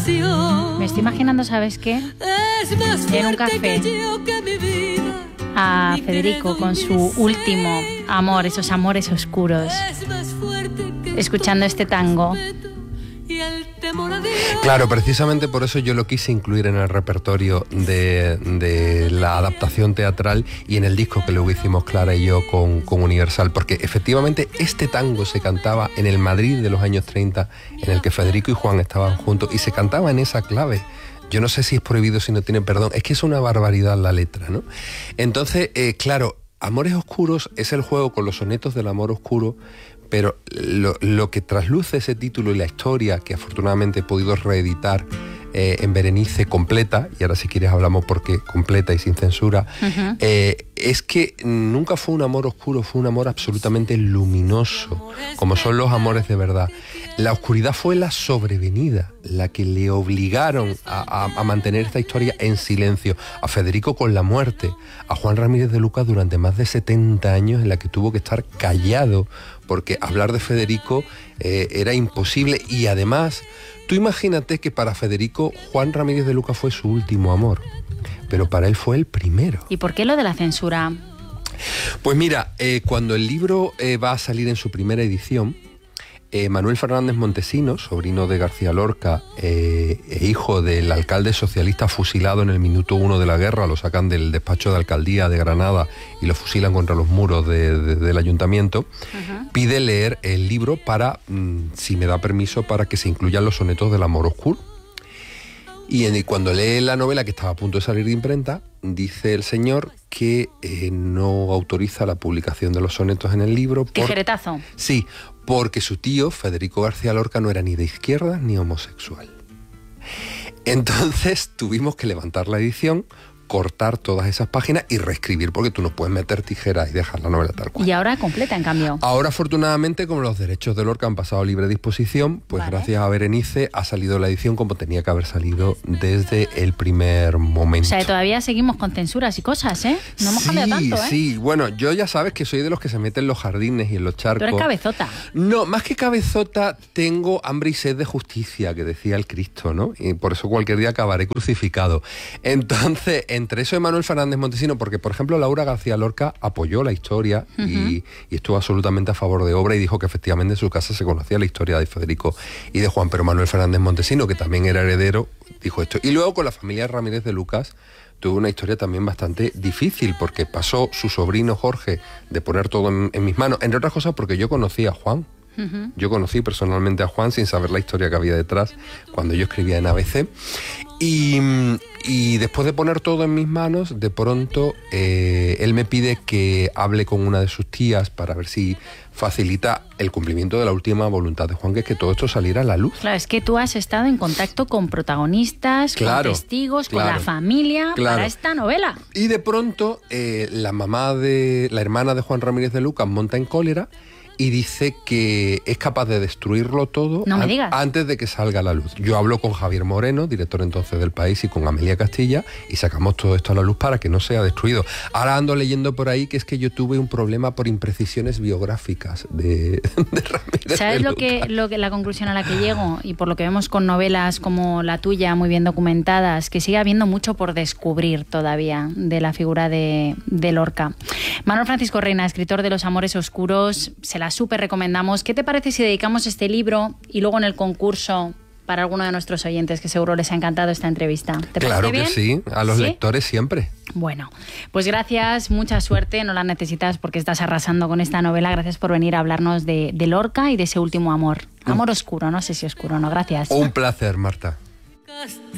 Me estoy imaginando, ¿sabes qué? En un café a Federico con su último amor, esos amores oscuros, escuchando este tango. Claro, precisamente por eso yo lo quise incluir en el repertorio de la adaptación teatral y en el disco que luego hicimos Clara y yo con Universal, porque efectivamente este tango se cantaba en el Madrid de los años 30, en el que Federico y Juan estaban juntos, y se cantaba en esa clave. Yo no sé si es prohibido, si no tiene perdón, es que es una barbaridad la letra, ¿no? Entonces, claro, Amores Oscuros es el juego con los sonetos del amor oscuro, pero lo que trasluce ese título y la historia, que afortunadamente he podido reeditar en Berenice completa, y ahora si quieres hablamos porque completa y sin censura, es que nunca fue un amor oscuro, fue un amor absolutamente luminoso, como son los amores de verdad. La oscuridad fue la sobrevenida, la que le obligaron a mantener esta historia en silencio, a Federico con la muerte, a Juan Ramírez de Lucas durante más de 70 años en la que tuvo que estar callado, porque hablar de Federico era imposible. Y además, tú imagínate que para Federico Juan Ramírez de Lucas fue su último amor, pero para él fue el primero. ¿Y por qué lo de la censura? Pues mira, cuando el libro va a salir en su primera edición, Manuel Fernández Montesinos, sobrino de García Lorca e hijo del alcalde socialista fusilado en el minuto 1 de la guerra, lo sacan del despacho de alcaldía de Granada y lo fusilan contra los muros del ayuntamiento, pide leer el libro para, si me da permiso, para que se incluyan los sonetos del amor oscuro. Y cuando lee la novela, que estaba a punto de salir de imprenta, dice el señor que no autoriza la publicación de los sonetos en el libro. Tijeretazo. Sí, porque su tío, Federico García Lorca, no era ni de izquierdas ni homosexual. Entonces tuvimos que levantar la edición, cortar todas esas páginas y reescribir, porque tú no puedes meter tijeras y dejar la novela tal cual. Y ahora completa, en cambio. Ahora, afortunadamente, como los derechos de Lorca han pasado a libre disposición, pues gracias a Berenice ha salido la edición como tenía que haber salido desde el primer momento. O sea, todavía seguimos con censuras y cosas, ¿eh? No hemos cambiado tanto, ¿eh? Sí, bueno, yo ya sabes que soy de los que se meten en los jardines y en los charcos. Tú eres cabezota. No, más que cabezota, tengo hambre y sed de justicia, que decía el Cristo, ¿no? Y por eso cualquier día acabaré crucificado. Entonces, entre eso de Manuel Fernández Montesinos, porque por ejemplo Laura García Lorca apoyó la historia y estuvo absolutamente a favor de obra y dijo que efectivamente en su casa se conocía la historia de Federico y de Juan, pero Manuel Fernández Montesinos, que también era heredero, dijo esto. Y luego con la familia Ramírez de Lucas tuvo una historia también bastante difícil, porque pasó su sobrino Jorge de poner todo en mis manos, entre otras cosas porque yo conocí a Juan. Yo conocí personalmente a Juan sin saber la historia que había detrás cuando yo escribía en ABC. Y después de poner todo en mis manos, de pronto él me pide que hable con una de sus tías para ver si facilita el cumplimiento de la última voluntad de Juan, que es que todo esto saliera a la luz. Claro, es que tú has estado en contacto con protagonistas, con testigos, con la familia para esta novela. Y de pronto la hermana de Juan Ramírez de Lucas monta en cólera y dice que es capaz de destruirlo todo antes de que salga a la luz. Yo hablo con Javier Moreno, director entonces del País, y con Amelia Castilla, y sacamos todo esto a la luz para que no sea destruido. Ahora ando leyendo por ahí que es que yo tuve un problema por imprecisiones biográficas de Ramírez. ¿Sabes lo que la conclusión a la que llego? Y por lo que vemos con novelas como la tuya, muy bien documentadas, que sigue habiendo mucho por descubrir todavía de la figura de Lorca. Manuel Francisco Reina, escritor de Los Amores Oscuros, se la súper recomendamos. ¿Qué te parece si dedicamos este libro y luego en el concurso para alguno de nuestros oyentes, que seguro les ha encantado esta entrevista? ¿Te claro parece bien? Que sí, a los lectores siempre. Bueno, pues gracias, mucha suerte, no la necesitas porque estás arrasando con esta novela. Gracias por venir a hablarnos de Lorca y de ese último amor. Amor oscuro, no sé si oscuro o no, gracias. Un placer, Marta.